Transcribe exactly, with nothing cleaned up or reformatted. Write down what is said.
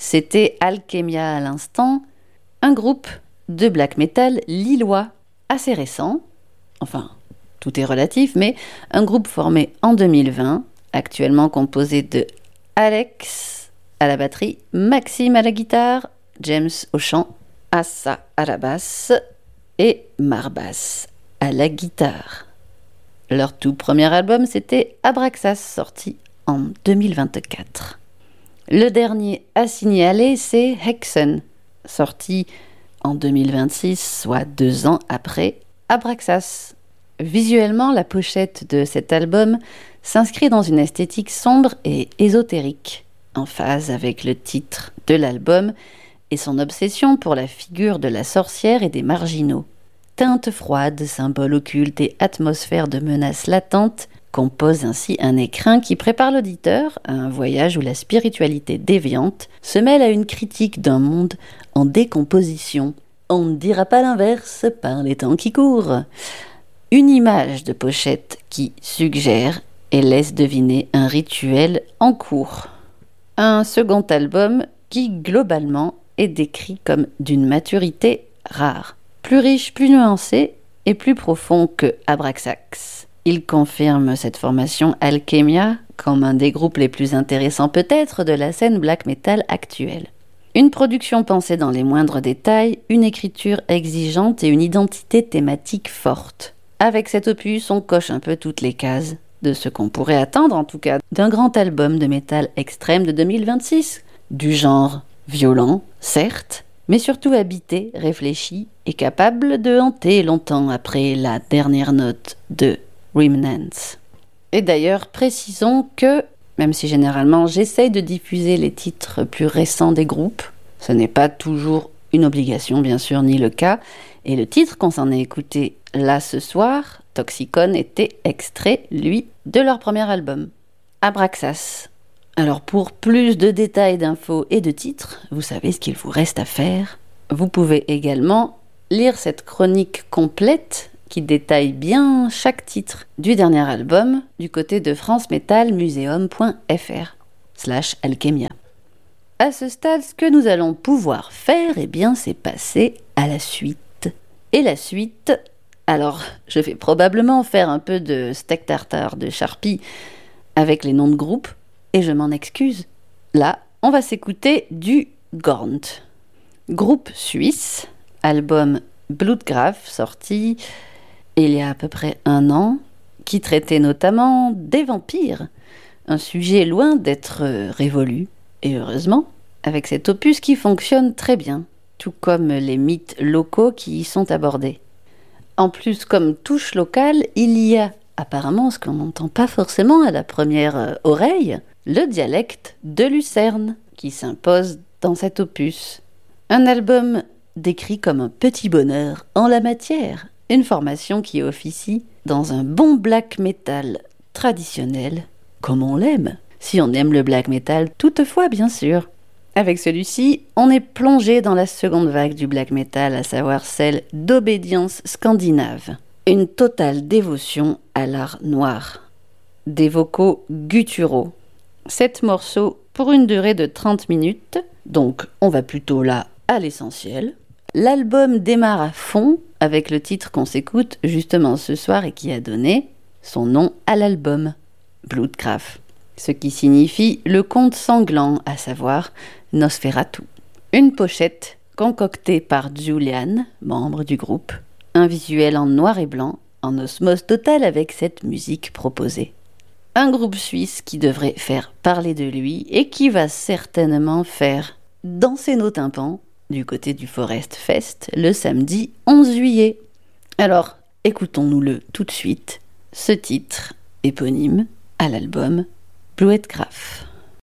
C'était Alchemia à l'instant, un groupe de black metal lillois assez récent, enfin tout est relatif, mais un groupe formé en deux mille vingt, actuellement composé de Alex à la batterie, Maxime à la guitare, James au chant, Assa à la basse et Marbas à la guitare. Leur tout premier album, c'était Abraxas, sorti en deux mille vingt-quatre. Le dernier à signaler, c'est Hexen, sorti en deux mille vingt-six, soit deux ans après Abraxas. Visuellement, la pochette de cet album s'inscrit dans une esthétique sombre et ésotérique, en phase avec le titre de l'album et son obsession pour la figure de la sorcière et des marginaux. Teintes froides, symboles occultes et atmosphère de menaces latentes composent ainsi un écrin qui prépare l'auditeur à un voyage où la spiritualité déviante se mêle à une critique d'un monde en décomposition. On ne dira pas l'inverse par les temps qui courent. Une image de pochette qui suggère et laisse deviner un rituel en cours. Un second album qui, globalement, est décrit comme d'une maturité rare. Plus riche, plus nuancé et plus profond que Abraxas. Il confirme cette formation Alchemia comme un des groupes les plus intéressants peut-être de la scène black metal actuelle. Une production pensée dans les moindres détails, une écriture exigeante et une identité thématique forte. Avec cet opus, on coche un peu toutes les cases de ce qu'on pourrait attendre, en tout cas, d'un grand album de métal extrême de deux mille vingt-six. Du genre violent, certes, mais surtout habité, réfléchi et capable de hanter longtemps après la dernière note de Remnants. Et d'ailleurs, précisons que, même si généralement j'essaye de diffuser les titres plus récents des groupes, ce n'est pas toujours une obligation, bien sûr, ni le cas, et le titre qu'on s'en est écouté là ce soir, Toxicon, était extrait, lui, de leur premier album, Abraxas. Alors pour plus de détails, d'infos et de titres, vous savez ce qu'il vous reste à faire. Vous pouvez également lire cette chronique complète qui détaille bien chaque titre du dernier album du côté de francemetalmuseum point f r slash alchemia. À ce stade, ce que nous allons pouvoir faire, eh bien, c'est passer à la suite. Et la suite, alors je vais probablement faire un peu de steak tartare de Sharpie avec les noms de groupes, et je m'en excuse. Là, on va s'écouter du Gornt. Groupe suisse, album Bloodgraph, sorti il y a à peu près un an, qui traitait notamment des vampires, un sujet loin d'être révolu, et heureusement, avec cet opus qui fonctionne très bien, tout comme les mythes locaux qui y sont abordés. En plus, comme touche locale, il y a apparemment ce qu'on n'entend pas forcément à la première oreille, le dialecte de Lucerne qui s'impose dans cet opus. Un album décrit comme un petit bonheur en la matière, une formation qui officie dans un bon black metal traditionnel, comme on l'aime, si on aime le black metal toutefois bien sûr. Avec celui-ci, on est plongé dans la seconde vague du black metal, à savoir celle d'obédience scandinave. Une totale dévotion à l'art noir. Des vocaux gutturaux. Sept morceaux pour une durée de trente minutes, donc on va plutôt là à l'essentiel. L'album démarre à fond avec le titre qu'on s'écoute justement ce soir et qui a donné son nom à l'album, Bloodgraph, ce qui signifie le conte sanglant, à savoir Nosferatu. Une pochette concoctée par Julian, membre du groupe, un visuel en noir et blanc, en osmose totale avec cette musique proposée. Un groupe suisse qui devrait faire parler de lui et qui va certainement faire danser nos tympans du côté du Forest Fest le samedi onze juillet. Alors, écoutons-nous-le tout de suite, ce titre éponyme à l'album Bloodgraph.